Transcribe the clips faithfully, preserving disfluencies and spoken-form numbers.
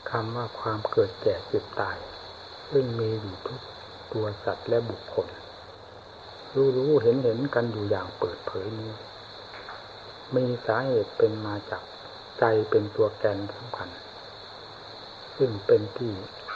คำว่าความเกิดแก่เจ็บตายซึ่งมีอยู่ทุกตัวสัตว์และบุคคลรู้รู้เห็นเห็นกันอยู่อย่างเปิดเผยนี้มีสาเหตุเป็นมาจากใจเป็นตัวแกนสำคัญซึ่งเป็นที่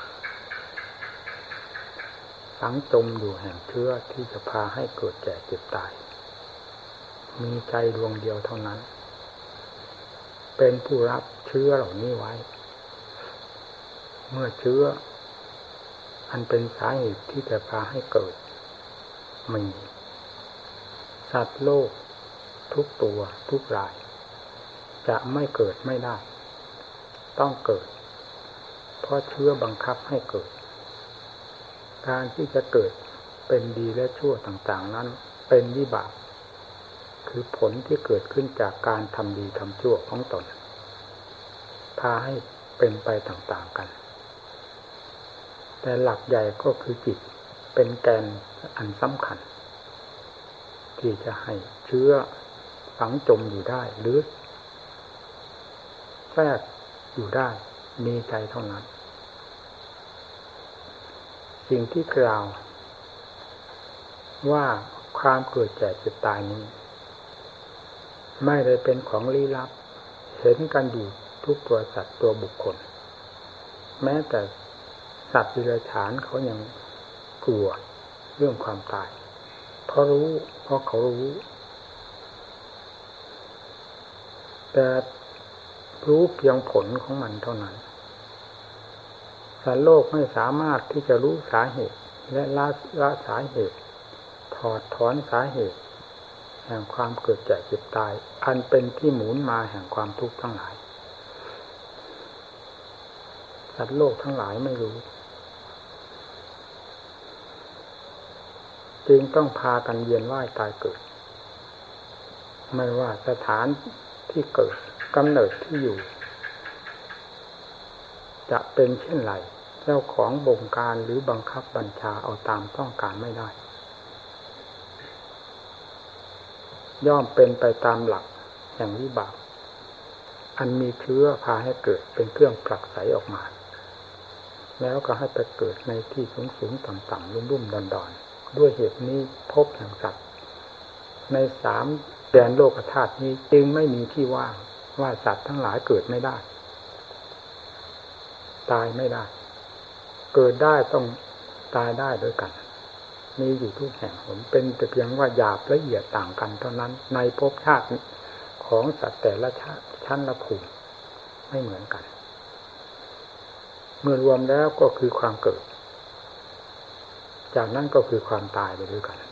ฝังจมอยู่แห่งเชื้อที่จะพาให้เกิดแก่เจ็บตายมีใจดวงเดียวเท่านั้นเป็นผู้รับเชื้อเหล่านี้ไว้เมื่อเชื้ออันเป็นสาเหตุที่จะพาให้เกิดมีสัตว์โลกทุกตัวทุกรายจะไม่เกิดไม่ได้ต้องเกิดเพราะเชื้อบังคับให้เกิดการที่จะเกิดเป็นดีและชั่วต่างๆนั้นเป็นวิบากคือผลที่เกิดขึ้นจากการทำดีทำชั่วของตนพาให้เป็นไปต่างๆกันแต่หลักใหญ่ก็คือจิตเป็นแกนอันสำคัญที่จะให้เชื้อฝังจมอยู่ได้หรือแทรกอยู่ได้มีใจเท่านั้นสิ่งที่กล่าวว่าความเกิดแก่เจ็บตายนี้ไม่ได้เป็นของลี้ลับเห็นกันอยู่ทุกตัวสัตว์ตัวบุคคลแม้แต่สัตว์ดิเรกชันเขายังกลัวเรื่องความตายเพราะรู้เพราะเขารู้แต่รู้เพียงผลของมันเท่านั้นสัตว์โลกไม่สามารถที่จะรู้สาเหตุและละละสาเหตุถอดถอนสาเหตุแห่งความเกิดแก่เจ็บตายอันเป็นที่หมุนมาแห่งความทุกข์ทั้งหลายสัตว์โลกทั้งหลายไม่รู้จึงต้องพากันเวียนว่ายตายเกิดไม่ว่าสถานที่เกิดกำเนิดที่อยู่จะเป็นเช่นไรเจ้าของบงการหรือบังคับบัญชาเอาตามต้องการไม่ได้ย่อมเป็นไปตามหลักแห่งวิบากอันมีเชื้อพาให้เกิดเป็นเครื่องผลักไสออกมาแล้วก็ให้ไปเกิดในที่สูงสูงต่ำต่ำรุ่มรุ่มดอนดอนด้วยเหตุนี้พบแห่งสัตว์ในสามแดนโลกธาตุนี้จึงไม่มีที่ว่างว่าสัตว์ทั้งหลายเกิดไม่ได้ตายไม่ได้เกิดได้ต้องตายได้ด้วยกันมีอยู่ทุกแห่งหนเป็นแต่เพียงว่าหยาบละเอียดต่างกันเท่านั้นในภพชาติของสัตว์แต่ละชั้นละภูมิไม่เหมือนกันเมื่อรวมแล้วก็คือความเกิดจากนั้นก็คือความตายไปด้วยกัน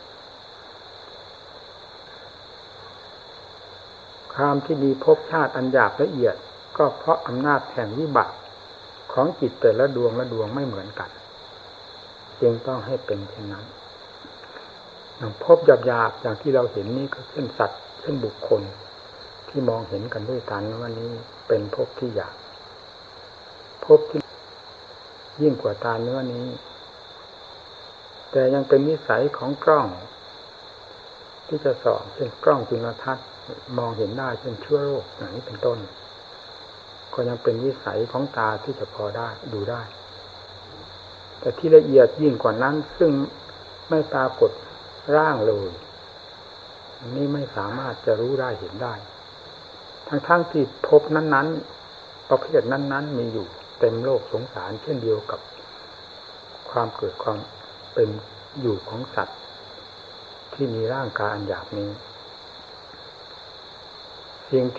ความที่มีภพชาติอันหยาบละเอียดก็เพราะอำนาจแห่งวิบากของจิตแต่ละดวงละดวงไม่เหมือนกันจึงต้องให้เป็นเช่นนั้นอย่างภพหยาบๆอย่างที่เราเห็นนี้ก็เช่นสัตว์เช่นบุคคลที่มองเห็นกันด้วยตาเนื้อนี้เป็นภพที่หยาบภพที่ยิ่งกว่าตาเนื้อนี้แต่ยังเป็นนิสัยของกล้องที่จะส่องเช่นกล้องจุลทรรศน์มองเห็นได้เช่นเชื้อโรคอย่างนี้เป็นต้นก็ยังเป็นวิสัยของตาที่จะพอได้ดูได้แต่ที่ละเอียดยิ่งกว่านั้นซึ่งไม่ปรากฏร่างเลยนี่ไม่สามารถจะรู้ได้เห็นได้ทั้งๆที่ภพนั้นๆประเภทนั้นๆมีอยู่เต็มโลกสงสารเช่นเดียวกับความเกิดความเป็นอยู่ของสัตว์ที่มีร่างกายอันหยาบนี้สิ่ง